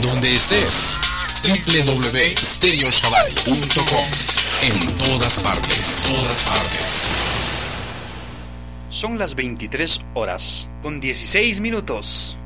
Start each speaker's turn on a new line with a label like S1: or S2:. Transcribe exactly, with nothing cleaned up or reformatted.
S1: donde estés. doble u doble u doble u punto stereo shawari punto com. En todas partes, todas partes.
S2: Son las veintitrés horas con dieciséis minutos.